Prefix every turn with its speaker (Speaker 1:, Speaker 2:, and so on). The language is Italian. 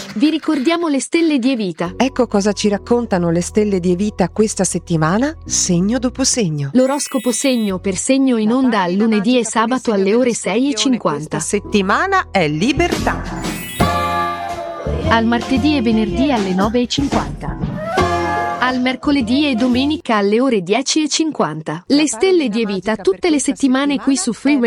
Speaker 1: Vi ricordiamo le stelle di Evita.
Speaker 2: Ecco cosa ci raccontano le stelle di Evita questa settimana, segno dopo segno.
Speaker 1: L'oroscopo segno per segno in onda al lunedì e sabato alle ore 6:50.
Speaker 2: Questa settimana è libertà.
Speaker 1: Al martedì e venerdì alle 9:50. Al mercoledì e domenica alle ore 10:50. Le stelle di Evita tutte le settimane qui su Freeway